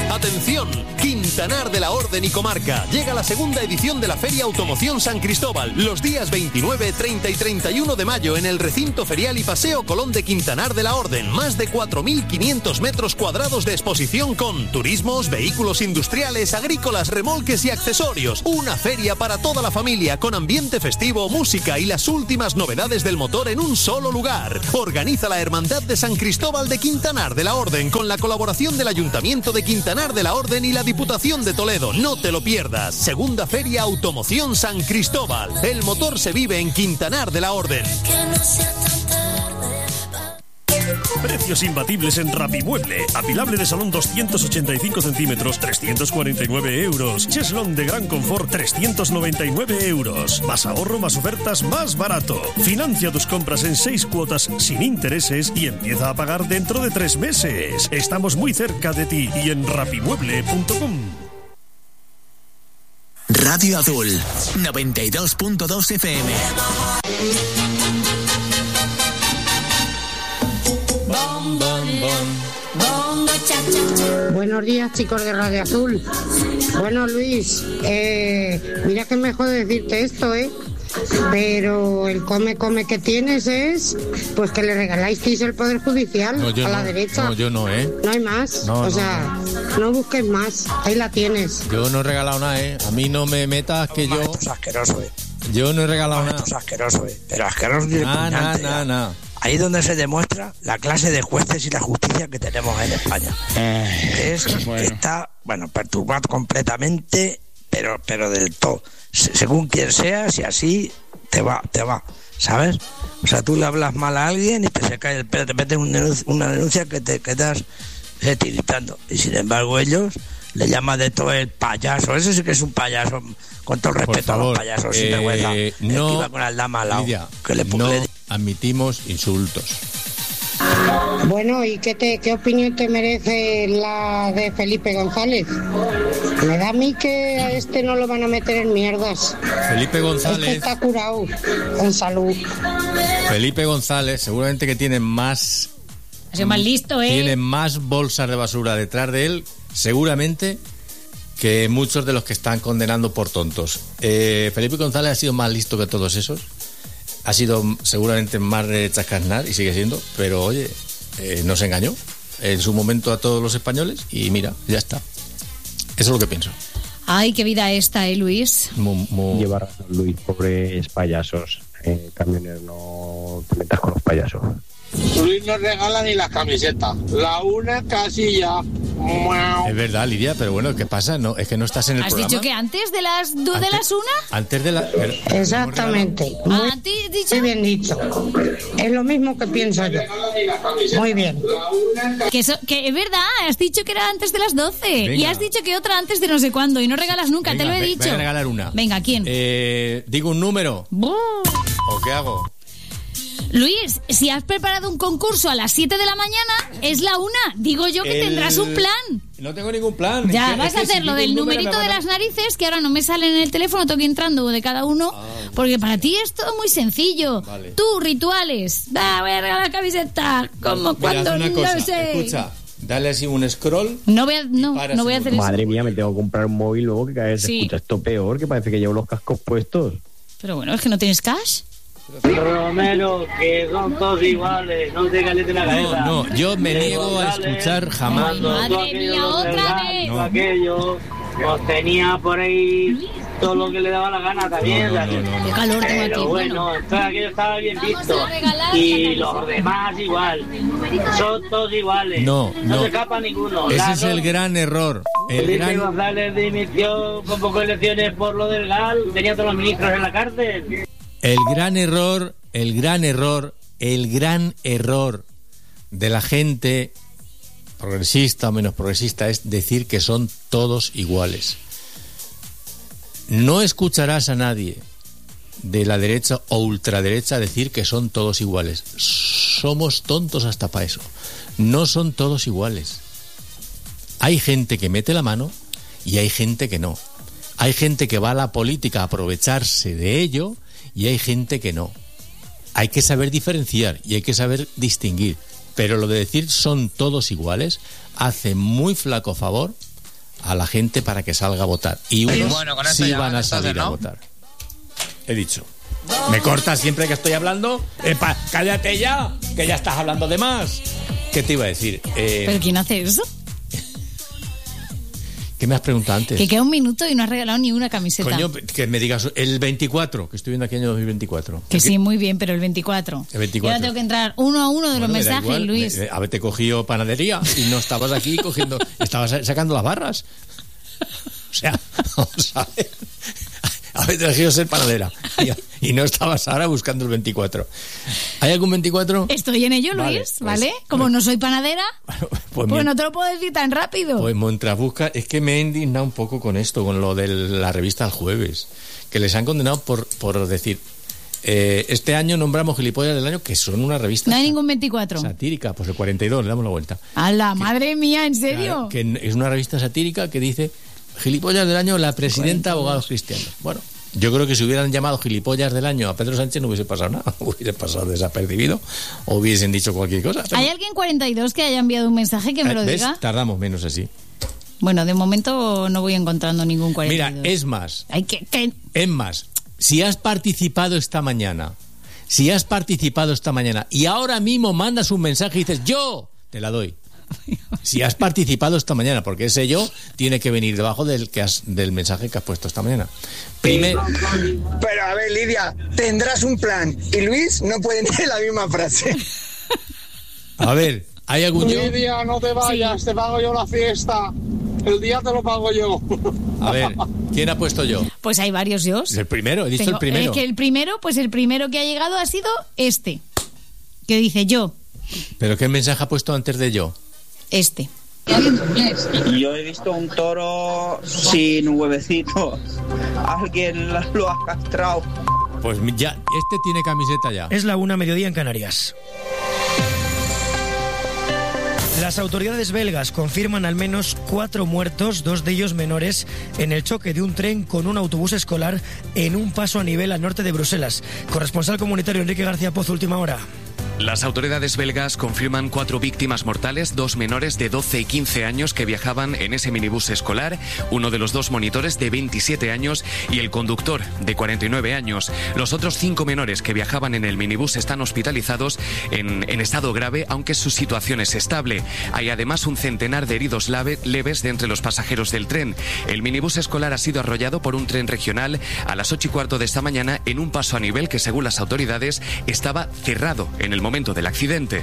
Atención, Quintanar de la Orden y Comarca. Llega la segunda edición de la Feria Automoción San Cristóbal, los días 29, 30 y 31 de mayo en el recinto ferial y paseo Colón de Quintanar de la Orden. Más de 4.500 metros cuadrados de exposición con turismos, vehículos industriales, agrícolas, remolques y accesorios. Una feria para toda la familia con ambiente festivo, música y las últimas novedades del motor en un solo lugar. Organiza la Hermandad de San Cristóbal de Quintanar de la Orden con la colaboración del Ayuntamiento de Quintanar de la Orden y la Diputación de Toledo. No te lo pierdas. Segunda Feria Automoción San Cristóbal. El motor se vive en Quintanar de la Orden. Precios imbatibles en Rapimueble. Apilable de salón 285 centímetros, 349 euros. Cheslón de gran confort, 399 euros. Más ahorro, más ofertas, más barato. Financia tus compras en 6 cuotas sin intereses y empieza a pagar dentro de 3 meses. Estamos muy cerca de ti y en rapimueble.com. Radio Azul, 92.2 FM. Buenos días, chicos de Radio Azul. Bueno, Luis, mira que me jode decirte esto, pero el come que tienes es pues que le regaláis el Poder Judicial a la derecha. No, yo no, No hay más, no busques más, ahí la tienes. Yo no he regalado nada, A mí no me metas que yo... Esto es asqueroso, Yo no he regalado nada. Esto es asqueroso, pero asqueroso y repugnante. Nada. Ahí es donde se demuestra la clase de jueces y la justicia que tenemos en España. Que está, perturbado completamente, pero del todo. Según quien seas, y así te va, ¿sabes? O sea, tú le hablas mal a alguien y se cae el pelo, te meten una denuncia que te quedas tiritando. Y sin embargo ellos le llaman de todo el payaso. Eso sí que es un payaso, con todo el respeto a los payasos. Sin vergüenza. No, que iba con el dama al lado. Lidia, no admitimos insultos. Bueno, ¿y qué opinión te merece la de Felipe González? Me da a mí que a este no lo van a meter en mierdas. Felipe González... Este está curado en salud. Felipe González seguramente que tiene más... Ha sido más listo, Tiene más bolsas de basura detrás de él, seguramente, que muchos de los que están condenando por tontos. Felipe González ha sido más listo que todos esos. Ha sido seguramente más de chascarnar y sigue siendo, pero oye, nos engañó en su momento a todos los españoles y mira, ya está. Eso es lo que pienso. Ay, qué vida esta, Luis. Lleva razón, Luis, pobres payasos. Camiones, no te metas con los payasos. Luis no regala ni las camisetas. La una casi ya. Es verdad, Lidia, pero bueno, ¿qué pasa? No, es que no estás en el programa. ¿Has dicho que antes de las una? Antes de la... Exactamente. Muy bien dicho. Es lo mismo que pienso yo. Muy bien. Que es verdad, has dicho que era antes de las 12. Venga. Y has dicho que otra antes de no sé cuándo. Y no regalas nunca, venga, te lo he dicho. Voy a regalar una. Venga, ¿quién? Digo un número. ¿O qué hago? Luis, si has preparado un concurso a las 7 de la mañana, es la 1. Digo yo que tendrás un plan. No tengo ningún plan. Ya, vas a hacer lo del numerito de las narices, que ahora no me sale en el teléfono, tengo que ir entrando de cada uno, porque para ti es todo muy sencillo. Vale. Tú, rituales. Voy a regalar la camiseta, como cuando no sé. Escucha, dale así un scroll. No voy a hacer eso. Madre mía, me tengo que comprar un móvil luego que cada vez se escucha esto peor, que parece que llevo los cascos puestos. Pero bueno, es que no tienes cash. Romero, que son todos iguales, no te calientes la cabeza. No, yo me niego a escuchar jamás. Madre mía, otra vez. No. Aquello, pues tenía por ahí todo lo que le daba la gana también. No. Qué calor tengo aquí. Pero bueno, aquello estaba bien visto. Y los demás igual. Son todos iguales. No se escapa ninguno. Ese es el gran error. Felipe González dimitió con pocas elecciones por lo del GAL. Tenía todos los ministros en la cárcel. El gran error de la gente progresista o menos progresista es decir que son todos iguales. No escucharás a nadie de la derecha o ultraderecha decir que son todos iguales. Somos tontos hasta para eso. No son todos iguales. Hay gente que mete la mano y hay gente que no. Hay gente que va a la política a aprovecharse de ello y hay gente que no. Hay que saber diferenciar y hay que saber distinguir. Pero lo de decir son todos iguales hace muy flaco favor a la gente para que salga a votar. Y unos sí ya van a salir a votar. He dicho. ¿Me cortas siempre que estoy hablando? ¡Cállate ya! Que ya estás hablando de más. ¿Qué te iba a decir? ¿Pero quién hace eso? ¿Qué me has preguntado antes? Que queda un minuto y no has regalado ni una camiseta. Coño, que me digas el 24, que estoy viendo aquí año 2024. Que sí, muy bien, pero el 24. El 24. Y ahora tengo que entrar uno a uno de los mensajes, igual, Luis. Haberte cogido panadería y no estabas aquí cogiendo... estabas sacando las barras. O sea, vamos a ver... Haberte elegido ser panadera y no estabas ahora buscando el 24. ¿Hay algún 24? Estoy en ello, Luis, ¿vale? Como no soy panadera, pues no te lo puedo decir tan rápido. Pues mientras busca, es que me he indignado un poco con esto, con lo de la revista El Jueves, que les han condenado por decir, este año nombramos gilipollas del año, que son una revista... No hay ningún 24. Satírica, pues el 42, le damos la vuelta. ¡A la madre mía, en serio! Claro, que es una revista satírica que dice... Gilipollas del año, la presidenta Abogados Cristianos. Bueno, yo creo que si hubieran llamado gilipollas del año a Pedro Sánchez no hubiese pasado nada, hubiese pasado desapercibido o hubiesen dicho cualquier cosa. ¿Hay alguien 42 que haya enviado un mensaje que me lo diga? Tardamos menos así. Bueno, de momento no voy encontrando ningún 42. Mira, es más, si has participado esta mañana y ahora mismo mandas un mensaje y dices, yo te la doy. Si has participado esta mañana, porque ese yo tiene que venir debajo del mensaje que has puesto esta mañana. Pero a ver, Lidia, tendrás un plan y Luis no puede tener la misma frase. A ver, ¿hay algún yo? Lidia, no te vayas, te pago yo la fiesta. El día te lo pago yo. A ver, ¿quién ha puesto yo? Pues hay varios yo. El primero, he dicho el primero. Es que el primero que ha llegado ha sido este, que dice yo. ¿Pero qué mensaje ha puesto antes de yo? Este. Yo he visto un toro sin huevecitos. Alguien lo ha castrado. Pues ya, este tiene camiseta ya. Es la 1:00 mediodía en Canarias. Las autoridades belgas confirman al menos 4 muertos, 2 de ellos menores, en el choque de un tren con un autobús escolar en un paso a nivel al norte de Bruselas. Corresponsal comunitario Enrique García Pozo, última hora. Las autoridades belgas confirman 4 víctimas mortales, 2 menores de 12 y 15 años que viajaban en ese minibús escolar, uno de los 2 monitores de 27 años y el conductor de 49 años. Los otros 5 menores que viajaban en el minibús están hospitalizados en estado grave, aunque su situación es estable. Hay además un centenar de heridos leves de entre los pasajeros del tren. El minibús escolar ha sido arrollado por un tren regional a las 8:15 de esta mañana en un paso a nivel que, según las autoridades, estaba cerrado en el momento del accidente.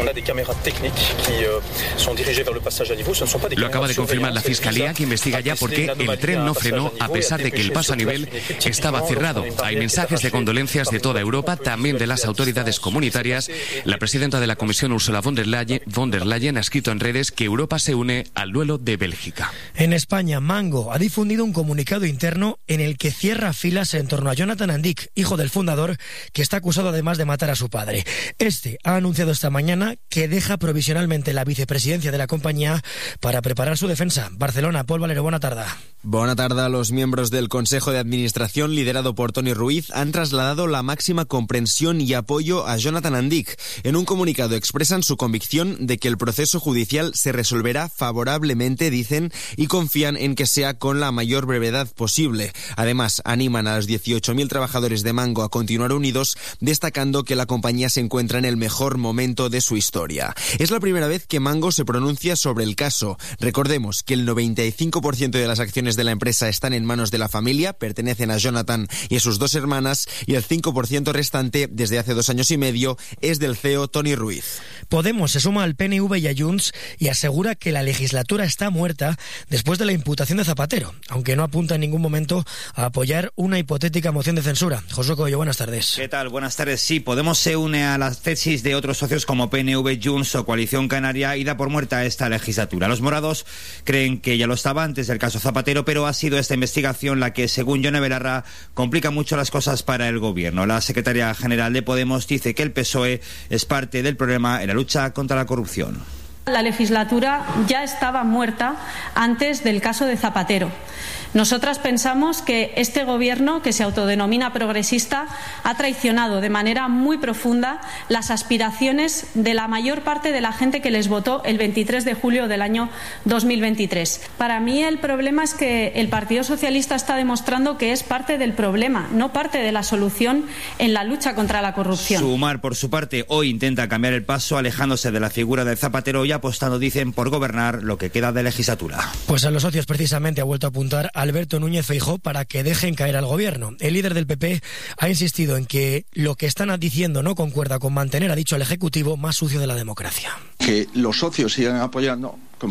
Lo acaba de confirmar la Fiscalía, que investiga ya por qué el tren no frenó a pesar de que el paso a nivel estaba cerrado. Hay mensajes de condolencias de toda Europa, también de las autoridades comunitarias. La presidenta de la Comisión, Ursula von der Leyen, ha escrito en redes que Europa se une al duelo de Bélgica. En España, Mango ha difundido un comunicado interno en el que cierra filas en torno a Jonathan Andic, hijo del fundador, que está acusado además de matar a su padre. Este ha anunciado esta mañana que deja provisionalmente la vicepresidencia de la compañía para preparar su defensa. Barcelona, Pol Valero, buena tarde. Buena tarde. Los miembros del Consejo de Administración, liderado por Toni Ruiz, han trasladado la máxima comprensión y apoyo a Jonathan Andic. En un comunicado expresan su convicción de que el proceso judicial se resolverá favorablemente, dicen, y confían en que sea con la mayor brevedad posible. Además, animan a los 18.000 trabajadores de Mango a continuar unidos, destacando que la compañía se encuentra en el mejor momento de su historia. Es la primera vez que Mango se pronuncia sobre el caso. Recordemos que el 95% de las acciones de la empresa están en manos de la familia, pertenecen a Jonathan y a sus 2 hermanas, y el 5% restante, desde hace 2 años y medio, es del CEO Toni Ruiz. Podemos se suma al PNV y a Junts y asegura que la legislatura está muerta después de la imputación de Zapatero, aunque no apunta en ningún momento a apoyar una hipotética moción de censura. José Coello, buenas tardes. ¿Qué tal? Buenas tardes. Sí, Podemos se une a las tesis de otros socios como PNV, Junts o Coalición Canaria y da por muerta esta legislatura. Los morados creen que ya lo estaba antes del caso Zapatero, pero ha sido esta investigación la que, según Yone Belarra, complica mucho las cosas para el gobierno. La secretaria general de Podemos dice que el PSOE es parte del problema en la lucha contra la corrupción. La legislatura ya estaba muerta antes del caso de Zapatero. Nosotras pensamos que este gobierno, que se autodenomina progresista, ha traicionado de manera muy profunda las aspiraciones de la mayor parte de la gente que les votó el 23 de julio del año 2023. Para mí el problema es que el Partido Socialista está demostrando que es parte del problema, no parte de la solución en la lucha contra la corrupción. Sumar, por su parte, hoy intenta cambiar el paso, alejándose de la figura de Zapatero y apostando, dicen, por gobernar lo que queda de legislatura. Pues a los socios precisamente ha vuelto a apuntar Alberto Núñez Feijóo para que dejen caer al gobierno. El líder del PP ha insistido en que lo que están diciendo no concuerda con mantener, ha dicho el Ejecutivo, más sucio de la democracia. Que los socios sigan apoyando,